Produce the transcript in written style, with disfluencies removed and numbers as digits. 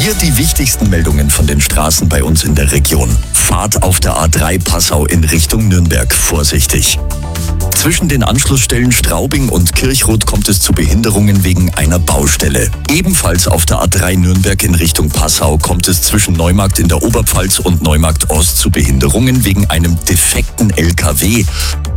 Hier die wichtigsten Meldungen von den Straßen bei uns in der Region. Fahrt auf der A3 Passau in Richtung Nürnberg vorsichtig. Zwischen den Anschlussstellen Straubing und Kirchrot kommt es zu Behinderungen wegen einer Baustelle. Ebenfalls auf der A3 Nürnberg in Richtung Passau kommt es zwischen Neumarkt in der Oberpfalz und Neumarkt Ost zu Behinderungen wegen einem defekten LKW.